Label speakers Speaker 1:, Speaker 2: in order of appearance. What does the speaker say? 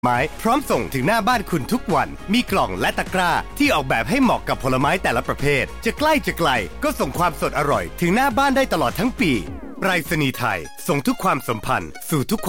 Speaker 1: ไม้พร้อมส่งถึงหน้าบ้านคุณทุกวันมีกล่องและตะกร้าที่ออกแบบให้เหมาะกับผลไม้แต่ละประเภทจะใกล้จะไกลก็ส่งความสดอร่อยถึงหน้าบ้านได้ตลอดทั้งปีไปรษณีย์ไทยส่งทุกความสัมพันธ์สู่ทุกความ